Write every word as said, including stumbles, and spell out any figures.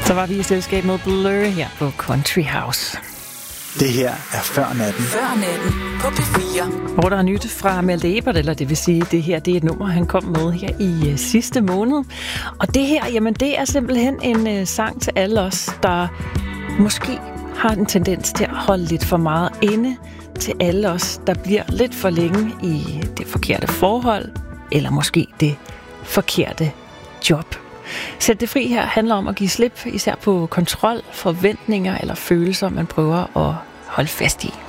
Så var vi i selskab med Blur her på Country House. Det her er Før Natten. Før Natten på P fire. Hvor der er nyt fra Malte Ebert, eller det vil sige, det her det er et nummer, han kom med her i uh, sidste måned. Og det her, jamen det er simpelthen en uh, sang til alle os, der måske har en tendens til at holde lidt for meget inde, til alle os, der bliver lidt for længe i det forkerte forhold, eller måske det forkerte job. Sæt det fri her handler om at give slip, især på kontrol, forventninger eller følelser, man prøver at holde fast i.